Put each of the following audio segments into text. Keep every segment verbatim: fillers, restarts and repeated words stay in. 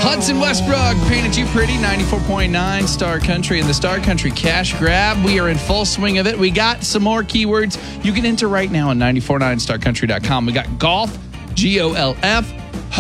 Hudson Westbrook, Painted You Pretty, ninety-four point nine Star Country, and the Star Country Cash Grab. We are in full swing of it. We got some more keywords you can enter right now on nine four nine star country dot com. We got golf, G O L F,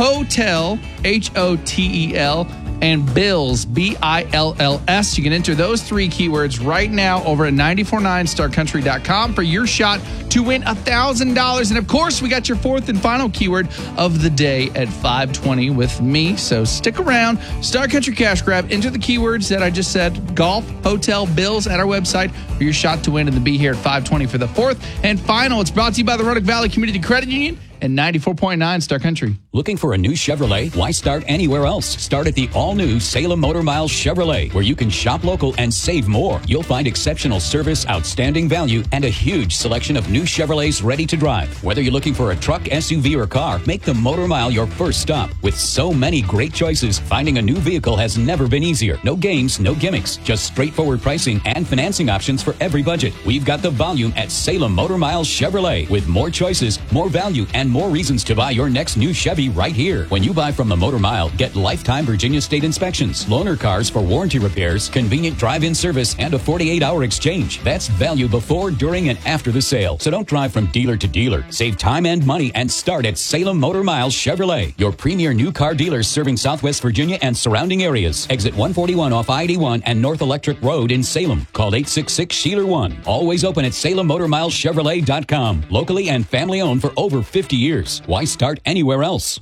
hotel, H O T E L, and bills, B I L L S. You can enter those three keywords right now over at nine four nine star country dot com for your shot to win one thousand dollars. And of course, we got your fourth and final keyword of the day at five twenty with me. So stick around. Star Country Cash Grab. Enter the keywords that I just said, golf, hotel, bills at our website for your shot to win and to be here at five twenty for the fourth and final. It's brought to you by the Roanoke Valley Community Credit Union and ninety-four point nine Star Country. Looking for a new Chevrolet? Why start anywhere else? Start at the all-new Salem Motor Miles Chevrolet, where you can shop local and save more. You'll find exceptional service, outstanding value, and a huge selection of new Chevrolets ready to drive. Whether you're looking for a truck, S U V, or car, make the Motor Mile your first stop. With so many great choices, finding a new vehicle has never been easier. No games, no gimmicks, just straightforward pricing and financing options for every budget. We've got the volume at Salem Motor Miles Chevrolet, with more choices, more value, and more reasons to buy your next new Chevy right here. When you buy from the Motor Mile, get lifetime Virginia State inspections, loaner cars for warranty repairs, convenient drive-in service, and a forty-eight hour exchange. That's value before, during, and after the sale. So don't drive from dealer to dealer. Save time and money and start at Salem Motor Miles Chevrolet, your premier new car dealer serving Southwest Virginia and surrounding areas. Exit one forty-one off I eighty-one and North Electric Road in Salem. Call eight six six, S H E A L E R one. Always open at Salem Motor Miles Chevrolet dot com. Locally and family owned for over fifty years. Why start anywhere else?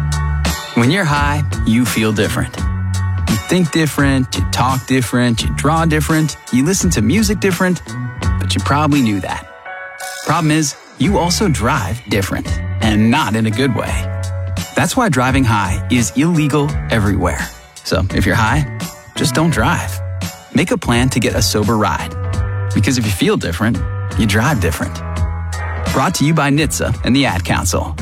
When you're high, you feel different. You think different, you talk different, you draw different, you listen to music different, but you probably knew that. Problem is, you also drive different, and not in a good way. That's why driving high is illegal everywhere. So if you're high, just don't drive. Make a plan to get a sober ride. Because if you feel different, you drive different. Brought to you by N H T S A and the Ad Council.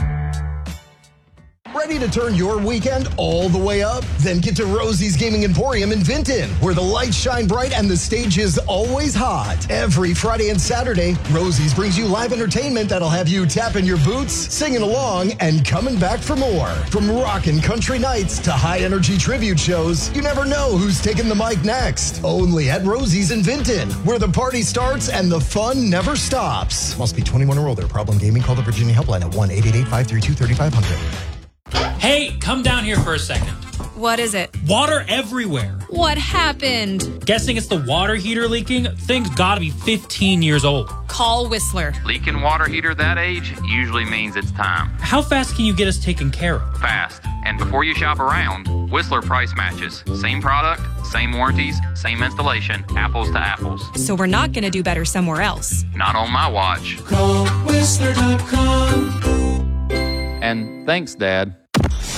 Ready to turn your weekend all the way up? Then get to Rosie's Gaming Emporium in Vinton, where the lights shine bright and the stage is always hot. Every Friday and Saturday, Rosie's brings you live entertainment that'll have you tapping your boots, singing along, and coming back for more. From rockin' country nights to high-energy tribute shows, you never know who's taking the mic next. Only at Rosie's in Vinton, where the party starts and the fun never stops. Must be twenty-one or older. Problem gaming? Call the Virginia Helpline at one eight eight eight, five three two, three five zero zero. Hey, come down here for a second. What is it? Water everywhere. What happened? Guessing it's the water heater leaking? Thing's gotta be fifteen years old. Call Whistler. Leaking water heater that age usually means it's time. How fast can you get us taken care of? Fast. And before you shop around, Whistler price matches. Same product, same warranties, same installation, apples to apples. So we're not gonna do better somewhere else. Not on my watch. Call Whistler dot com. And thanks, Dad.